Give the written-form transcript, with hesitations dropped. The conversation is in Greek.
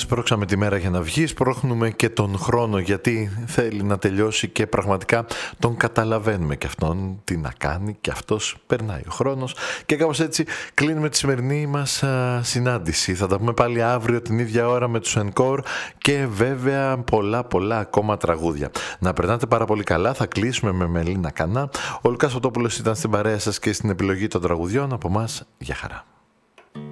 σπρώξαμε τη μέρα για να βγει, σπρώχνουμε και τον χρόνο, γιατί θέλει να τελειώσει και πραγματικά τον καταλαβαίνουμε και αυτόν τι να κάνει, και αυτός περνάει ο χρόνος. Και κάπως έτσι κλείνουμε τη σημερινή μας συνάντηση. Θα τα πούμε πάλι αύριο την ίδια ώρα με τους Encore και βέβαια πολλά ακόμα τραγούδια. Να περνάτε πάρα πολύ καλά. Θα κλείσουμε με Μελίνα Κανά. Ο Λουκάς Φωτόπουλος ήταν στην παρέα σας και στην επιλογή των τραγουδιών. Από μας, γεια χαρά.